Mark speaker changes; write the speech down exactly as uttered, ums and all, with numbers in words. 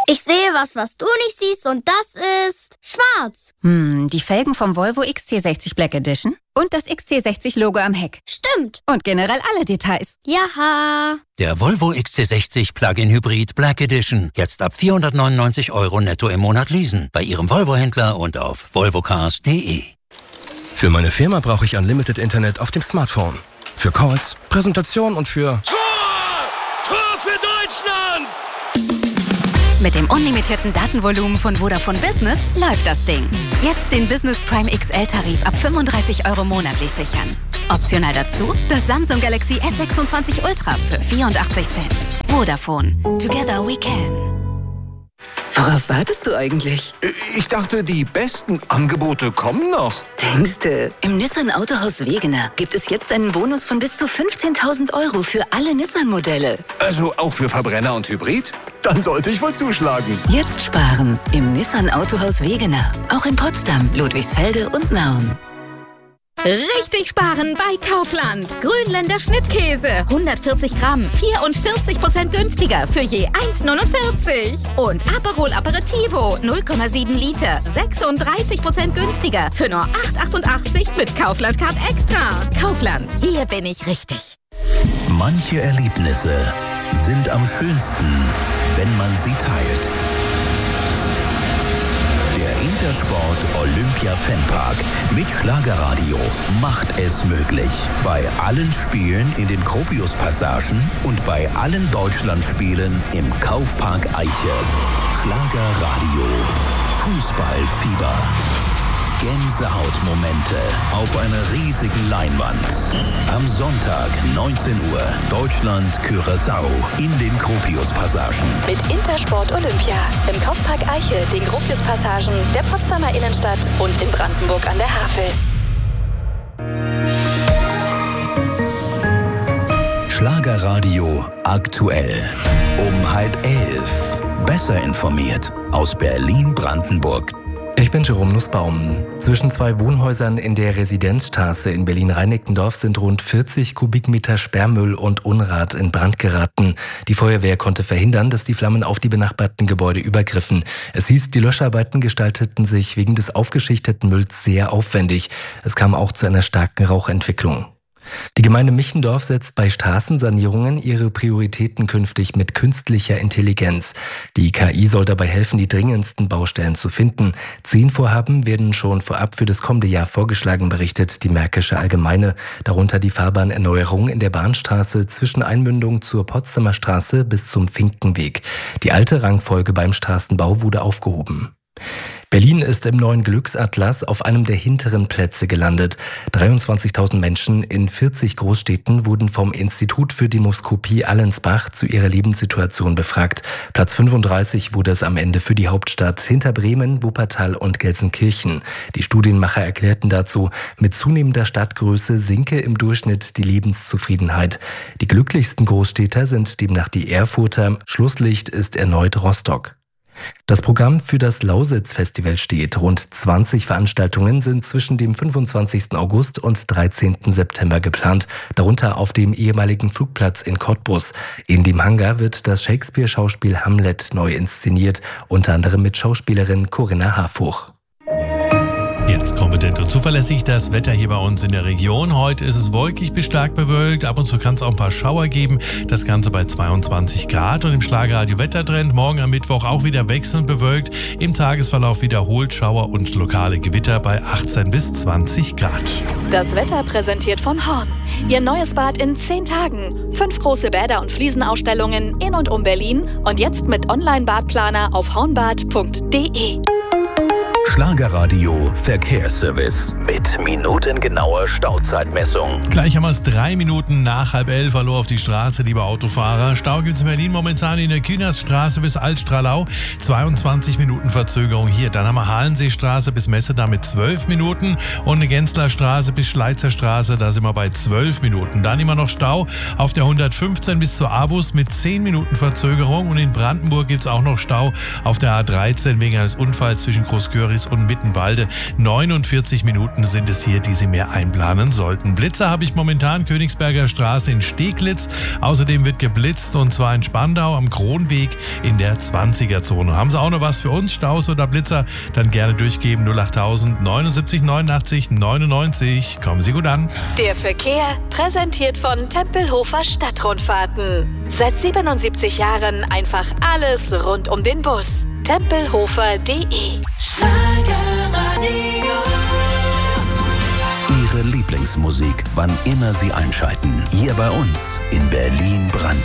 Speaker 1: Ich sehe was, was du nicht siehst, und das ist schwarz.
Speaker 2: Hm, die Felgen vom Volvo X C sechzig Black Edition und das X C sechzig Logo am Heck.
Speaker 1: Stimmt.
Speaker 2: Und generell alle Details.
Speaker 1: Jaha.
Speaker 3: Der Volvo X C sechzig Plug-in Hybrid Black Edition. Jetzt ab vierhundertneunundneunzig Euro netto im Monat leasen. Bei Ihrem Volvo-Händler und auf volvocars punkt de.
Speaker 4: Für meine Firma brauche ich Unlimited Internet auf dem Smartphone. Für Calls, Präsentation und für...
Speaker 5: Tor! Tor für Deutschland!
Speaker 2: Mit dem unlimitierten Datenvolumen von Vodafone Business läuft das Ding. Jetzt den Business Prime X L-Tarif ab fünfunddreißig Euro monatlich sichern. Optional dazu das Samsung Galaxy S sechsundzwanzig Ultra für vierundachtzig Cent. Vodafone. Together we can.
Speaker 6: Worauf wartest du eigentlich?
Speaker 7: Ich dachte, die besten Angebote kommen noch.
Speaker 6: Denkste, im Nissan Autohaus Wegener gibt es jetzt einen Bonus von bis zu fünfzehntausend Euro für alle Nissan-Modelle.
Speaker 7: Also auch für Verbrenner und Hybrid? Dann sollte ich wohl zuschlagen.
Speaker 6: Jetzt sparen im Nissan Autohaus Wegener. Auch in Potsdam, Ludwigsfelde und Nauen.
Speaker 8: Richtig sparen bei Kaufland. Grünländer Schnittkäse. hundertvierzig Gramm, vierundvierzig Prozent günstiger für je eins neunundvierzig. Und Aperol Aperitivo, null Komma sieben Liter, sechsunddreißig Prozent günstiger für nur acht achtundachtzig mit Kaufland Card Extra. Kaufland, hier bin ich richtig.
Speaker 9: Manche Erlebnisse sind am schönsten, wenn man sie teilt. Der Intersport Olympia Fanpark mit Schlagerradio macht es möglich. Bei allen Spielen in den Gropius-Passagen und bei allen Deutschlandspielen im Kaufpark Eiche. Schlagerradio. Fußballfieber. Gänsehautmomente auf einer riesigen Leinwand. Am Sonntag, neunzehn Uhr, Deutschland-Curaçao in den Gropius-Passagen.
Speaker 10: Mit Intersport Olympia im Kaufpark Eiche, den Gropius-Passagen, der Potsdamer Innenstadt und in Brandenburg an der Havel.
Speaker 9: Schlagerradio aktuell. Um halb elf. Besser informiert aus Berlin-Brandenburg.
Speaker 11: Ich bin Jerome Nussbaum. Zwischen zwei Wohnhäusern in der Residenzstraße in Berlin-Reinickendorf sind rund vierzig Kubikmeter Sperrmüll und Unrat in Brand geraten. Die Feuerwehr konnte verhindern, dass die Flammen auf die benachbarten Gebäude übergriffen. Es hieß, die Löscharbeiten gestalteten sich wegen des aufgeschichteten Mülls sehr aufwendig. Es kam auch zu einer starken Rauchentwicklung. Die Gemeinde Michendorf setzt bei Straßensanierungen ihre Prioritäten künftig mit künstlicher Intelligenz. Die K I soll dabei helfen, die dringendsten Baustellen zu finden. Zehn Vorhaben werden schon vorab für das kommende Jahr vorgeschlagen, berichtet die Märkische Allgemeine. Darunter die Fahrbahnerneuerung in der Bahnstraße zwischen Einmündung zur Potsdamer Straße bis zum Finkenweg. Die alte Rangfolge beim Straßenbau wurde aufgehoben. Berlin ist im neuen Glücksatlas auf einem der hinteren Plätze gelandet. dreiundzwanzigtausend Menschen in vierzig Großstädten wurden vom Institut für Demoskopie Allensbach zu ihrer Lebenssituation befragt. Platz fünfunddreißig wurde es am Ende für die Hauptstadt, hinter Bremen, Wuppertal und Gelsenkirchen. Die Studienmacher erklärten dazu, mit zunehmender Stadtgröße sinke im Durchschnitt die Lebenszufriedenheit. Die glücklichsten Großstädter sind demnach die Erfurter. Schlusslicht ist erneut Rostock. Das Programm für das Lausitz-Festival steht. Rund zwanzig Veranstaltungen sind zwischen dem fünfundzwanzigsten August und dreizehnten September geplant, darunter auf dem ehemaligen Flugplatz in Cottbus. In dem Hangar wird das Shakespeare-Schauspiel Hamlet neu inszeniert, unter anderem mit Schauspielerin Corinna Harfuch.
Speaker 12: Jetzt kompetent und zuverlässig das Wetter hier bei uns in der Region. Heute ist es wolkig bis stark bewölkt. Ab und zu kann es auch ein paar Schauer geben. Das Ganze bei zweiundzwanzig Grad. Und im Schlagerradio Wettertrend morgen am Mittwoch auch wieder wechselnd bewölkt. Im Tagesverlauf wiederholt Schauer und lokale Gewitter bei achtzehn bis zwanzig Grad.
Speaker 10: Das Wetter präsentiert von Horn. Ihr neues Bad in zehn Tagen. Fünf große Bäder und Fliesenausstellungen in und um Berlin. Und jetzt mit Online-Badplaner auf hornbad punkt de.
Speaker 9: Schlagerradio Verkehrsservice mit minutengenauer Stauzeitmessung.
Speaker 12: Gleich haben wir es drei Minuten nach halb elf. Hallo auf die Straße, liebe Autofahrer. Stau gibt es in Berlin momentan in der Künaststraße bis Altstrahlau. zweiundzwanzig Minuten Verzögerung hier. Dann haben wir Halenseestraße bis Messedamm mit zwölf Minuten und eine Genslerstraße bis Schleitzerstraße. Da sind wir bei zwölf Minuten. Dann immer noch Stau auf der hundertfünfzehn bis zur Avus mit zehn Minuten Verzögerung. Und in Brandenburg gibt es auch noch Stau auf der A dreizehn wegen eines Unfalls zwischen Großgöritz und Mittenwalde. neunundvierzig Minuten sind es hier, die Sie mehr einplanen sollten. Blitzer habe ich momentan Königsberger Straße in Steglitz. Außerdem wird geblitzt und zwar in Spandau am Kronweg in der zwanziger-Zone. Haben Sie auch noch was für uns, Staus oder Blitzer? Dann gerne durchgeben null achttausend neunundsiebzig neunundachtzig neunundneunzig. Kommen Sie gut an.
Speaker 10: Der Verkehr präsentiert von Tempelhofer Stadtrundfahrten. Seit siebenundsiebzig Jahren einfach alles rund um den Bus. tempelhofer punkt de.
Speaker 9: Ihre Lieblingsmusik, wann immer Sie einschalten. Hier bei uns in Berlin-Brandenburg.